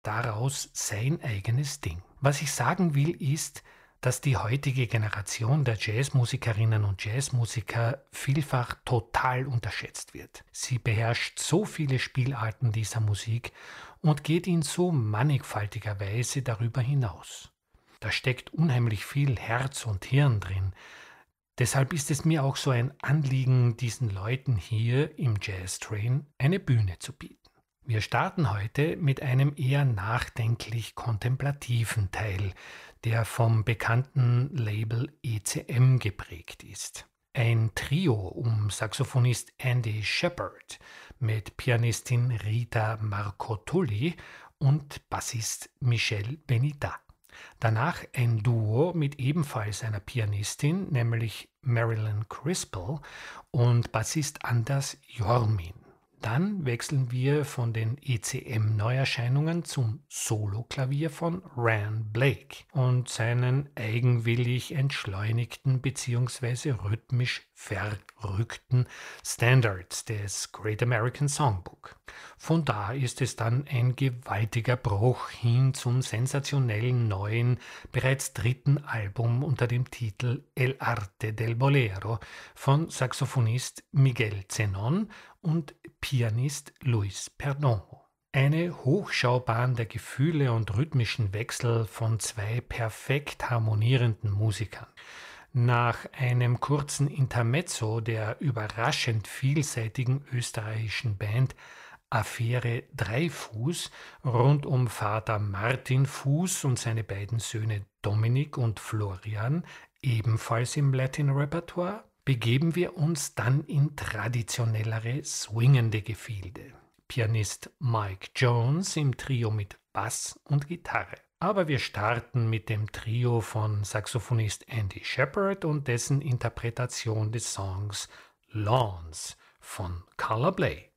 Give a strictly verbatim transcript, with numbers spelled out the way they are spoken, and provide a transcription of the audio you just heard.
daraus sein eigenes Ding. Was ich sagen will, ist, dass die heutige Generation der Jazzmusikerinnen und Jazzmusiker vielfach total unterschätzt wird. Sie beherrscht so viele Spielarten dieser Musik und geht in so mannigfaltiger Weise darüber hinaus. Da steckt unheimlich viel Herz und Hirn drin. Deshalb ist es mir auch so ein Anliegen, diesen Leuten hier im Jazz Train eine Bühne zu bieten. Wir starten heute mit einem eher nachdenklich kontemplativen Teil, der vom bekannten Label E C M geprägt ist. Ein Trio um Saxophonist Andy Shepard mit Pianistin Rita Marcotulli und Bassist Michel Benita. Danach ein Duo mit ebenfalls einer Pianistin, nämlich Marilyn Crispell und Bassist Anders Jormin. Dann wechseln wir von den E C M-Neuerscheinungen zum Solo-Klavier von Ran Blake und seinen eigenwillig entschleunigten bzw. rhythmisch verrückten Standards des Great American Songbook. Von da ist es dann ein gewaltiger Bruch hin zum sensationellen neuen, bereits dritten Album unter dem Titel El Arte del Bolero von Saxophonist Miguel Zenon und Pianist Luis Perdomo. Eine Hochschaubahn der Gefühle und rhythmischen Wechsel von zwei perfekt harmonierenden Musikern. Nach einem kurzen Intermezzo der überraschend vielseitigen österreichischen Band Affäre Dreifuß rund um Vater Martin Fuß und seine beiden Söhne Dominik und Florian, ebenfalls im Latin-Repertoire, begeben wir uns dann in traditionellere, swingende Gefilde. Pianist Mike Jones im Trio mit Bass und Gitarre. Aber wir starten mit dem Trio von Saxophonist Andy Shepard und dessen Interpretation des Songs Lawns von Carla Bley.